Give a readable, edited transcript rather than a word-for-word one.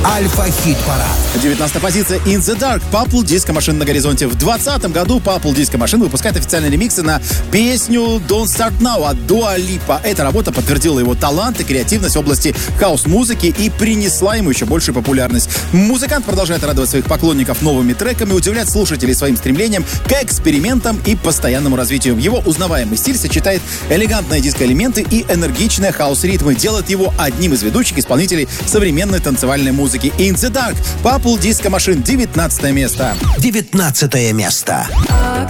Альфа-хит-парад. 19-я позиция In the Dark, Purple Disco Machine на горизонте. В 2020 году Purple Disco Machine выпускает официальные ремиксы на песню Don't Start Now от Dua Lipa. Эта работа подтвердила его талант и креативность в области хаус-музыки и принесла ему еще большую популярность. Музыкант продолжает радовать своих поклонников новыми треками, удивлять слушателей своим стремлением к экспериментам и постоянному развитию. Его узнаваемый стиль сочетает элегантные диско-элементы и энергичные хаус-ритмы, делает его одним из ведущих исполнителей современной танцевальной музыки. In the Dark, Purple Disco Machine, 19 место. 19 место.